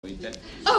Víte?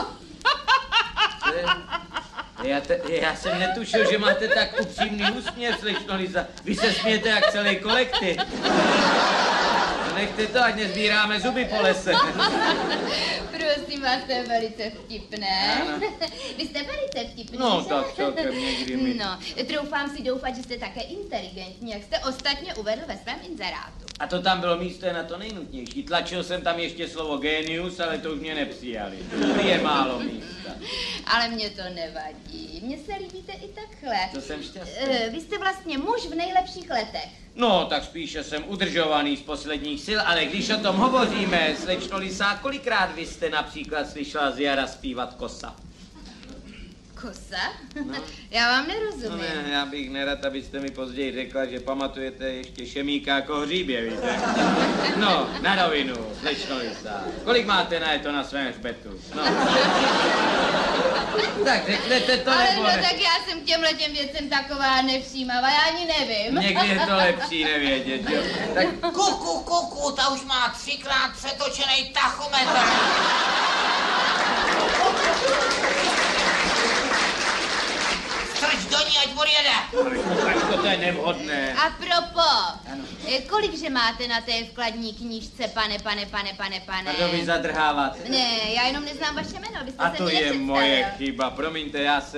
Já jsem netušil, že máte tak upřímný úsměv, slečno Liza. Vy se smějete jak celý kolektiv. Nechte to, ať nezbíráme zuby po lese. Prosím vás, to je velice vtipné. Ano. Vy jste velice vtipný, No, že? tak celkem někdy mi. No, troufám si doufat, že jste také inteligentní, jak jste ostatně uvedl ve svém inzerátu. A to tam bylo místo je na to nejnutnější. Tlačil jsem tam ještě slovo genius, ale to už mě nepřijali. Tady je málo místa. Ale mě to nevadí. Mně se líbíte i takhle. To jsem šťastný. Vy jste vlastně muž v nejlepších letech. No, tak spíše jsem udržovaný z posledních sil, ale když o tom hovoříme, slečno Lisa, kolikrát vy jste například slyšela z jara zpívat kosa? Kosa? No. Já vám No nerozumím. ne, já bych nerad, abyste mi později řekla, že pamatujete ještě Šemíka jako hříbě, víte. No, na rovinu, slečno Lisa. Kolik máte na to na svém hřbetu? No. Tak řeknete to, Ale nebo no, ne? tak já jsem k těmhletěm věcem taková nevšímavá, já ani nevím. Někdy je to lepší nevědět, jo. Tak Kuku, ta už má 3krát přetočený tachometr. Strč do ní, ať odjede. ale to je nevhodné. A propos, Ano. kolikže máte na té vkladní knížce, pane? Pardon, vy zadrháváte. Ne, já jenom neznám vaše jméno, byste A se to mi je nepředstavil. moje chyba, promiňte,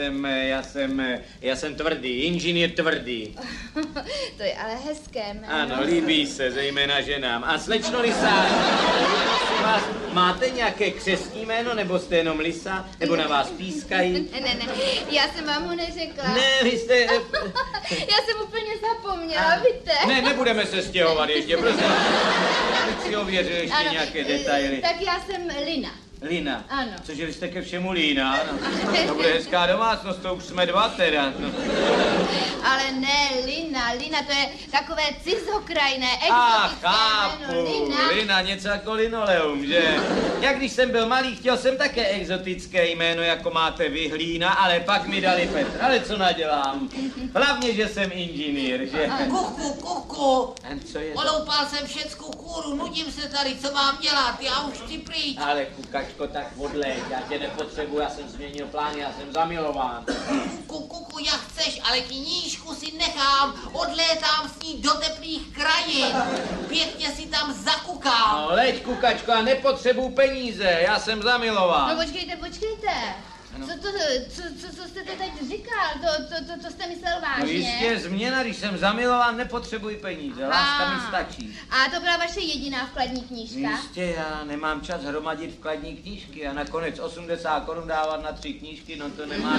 já jsem tvrdý, inženýr tvrdý. To je ale hezké jméno. Ano, líbí se, zejména ženám. A slečno Lisa, prosím vás, máte nějaké křestní jméno, nebo jste jenom Lisa, nebo na vás pískají? Ne, já jsem vám ho neřekla. Ne, vy jste... Já jsem úplně zapomněla, víte? Ne, nebudeme se stěhovat ještě, prosím. Abych si ověřil ještě nějaké detaily. Tak já jsem Lina. Lina. Ano. Cože vy jste ke všemu Lína, ano. To bude hezká domácnost, to už jsme dva teda. No. Ale ne, Lina, to je takové cizokrajné, A exotické chápu, jméno. Lina, něco jako linoleum, že? Jak když jsem byl malý, chtěl jsem také exotické jméno, jako máte vy, Hlína, ale pak mi dali Petr. Ale co nadělám? Hlavně, že jsem inženýr, že? Kuku, A co je to? oloupal jsem všeckou kůru, nudím se tady, co mám dělat, já už chci pryč. Ale kukačko, tak odleď, já tě nepotřebuji, já jsem změnil plán, já jsem zamilován. Kuku, jak chceš, ale knížku si nechám, odlétám s ní do teplých krajin. Pěkně si tam zakukám. No, leď, kukačko, a nepotřebuji peníze, já jsem zamilován. No počkejte. Ano. Co jste to teď říkal? To jste myslel vážně? No jistě, změna, když jsem zamilován, nepotřebuji peníze, láska mi stačí. A to byla vaše jediná vkladní knížka? Jistě, já nemám čas hromadit vkladní knížky a nakonec 80 korun dávat na 3 knížky, no to nemá.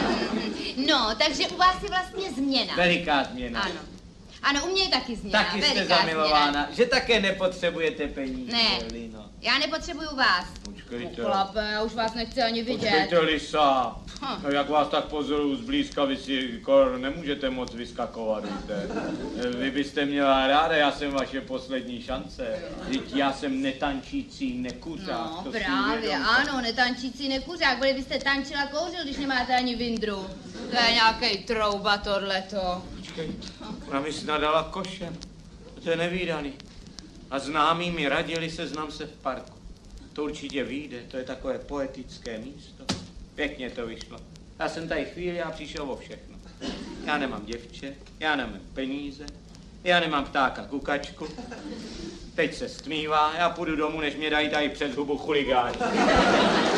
No, takže u vás je vlastně změna. Veliká změna. Ano. Ano, u mě je taky změna. Taky jste veliká zamilována, změna. že také nepotřebujete peníze, Ne. Lino. Já nepotřebuju vás. Počkejte. Chlape, já už vás nechci ani vidět. Počkejte, Lisa. Hm. No, jak vás tak pozoruju zblízka, vy si kor nemůžete moc vyskakovat, víte. Vy byste měla ráda, já jsem vaše poslední šance. Vždyť já jsem netančící nekuřák. No, to si právě, uvědomte. ano, netančící nekuřák, byli byste tančila kouřil, když nemáte ani vindru. To je nějaký trouba tohleto. Počkejte, ona mi snad dala košem. To je nevídaný. A známí mi radili, seznam se v parku. To určitě vyjde, to je takové poetické místo. Pěkně to vyšlo. Já jsem tady chvíli a přišel o všechno. Já nemám děvče, já nemám peníze, já nemám ptáka kukačku. Teď se stmívá, já půjdu domů, než mě dají tady přes hubu chuligáni.